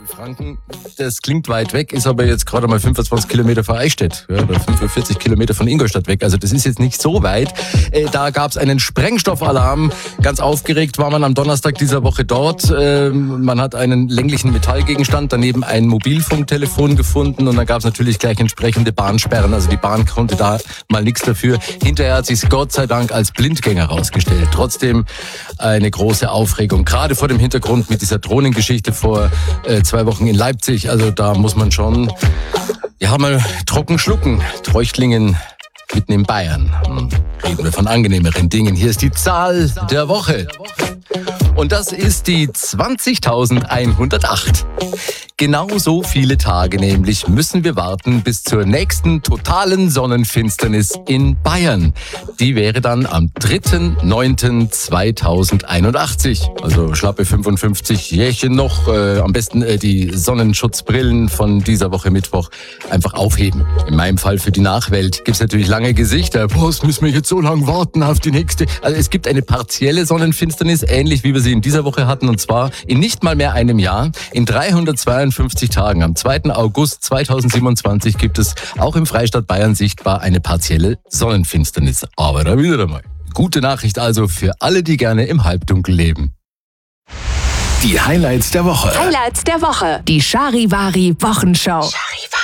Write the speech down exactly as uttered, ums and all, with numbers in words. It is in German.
Franken, das klingt weit weg, ist aber jetzt gerade mal fünfundzwanzig Kilometer von Eichstätt, ja, oder fünfundvierzig Kilometer von Ingolstadt weg. Also das ist jetzt nicht so weit. Äh, da gab es einen Sprengstoffalarm. Ganz aufgeregt war man am Donnerstag dieser Woche dort. Äh, man hat einen länglichen Metallgegenstand, daneben ein Mobilfunktelefon gefunden und dann gab es natürlich gleich entsprechende Bahnsperren. Also die Bahn konnte da mal nichts dafür. Hinterher hat sich Gott sei Dank als Blindgänger rausgestellt. Trotzdem eine große Aufregung, gerade vor dem Hintergrund mit dieser Drohnengeschichte vor äh, zwei Wochen in Leipzig. Also da muss man schon ja mal trocken schlucken. Treuchtlingen mitten in Bayern. Reden wir von angenehmeren Dingen. Hier ist die Zahl der Woche. Und das ist die zwanzigtausendeinhundertacht. Genau so viele Tage nämlich müssen wir warten bis zur nächsten totalen Sonnenfinsternis in Bayern. Die wäre dann am dritten neunten zweitausendeinundachtzig. Also schlappe fünfundfünfzig Jährchen noch. Äh, am besten äh, die Sonnenschutzbrillen von dieser Woche Mittwoch einfach aufheben. In meinem Fall für die Nachwelt gibt's natürlich lange Gesichter. Boah, was müssen wir jetzt so lange warten auf die nächste? Also es gibt eine partielle Sonnenfinsternis, ähnlich wie wir sie in dieser Woche hatten. Und zwar in nicht mal mehr einem Jahr. In dreihundertzweiundfünfzig Tagen. Am zweiten August zweitausendsiebenundzwanzig gibt es auch im Freistaat Bayern sichtbar eine partielle Sonnenfinsternis. Aber da wieder einmal. Gute Nachricht also für alle, die gerne im Halbdunkel leben. Die Highlights der Woche. Highlights der Woche. Die Charivari Wochenschau. Charivari.